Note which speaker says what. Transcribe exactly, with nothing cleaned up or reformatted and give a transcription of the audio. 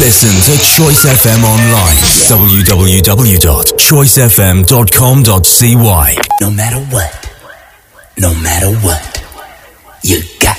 Speaker 1: listen to Choice F M online. w w w dot choice f m dot com dot c y.
Speaker 2: No matter what, no matter what, you got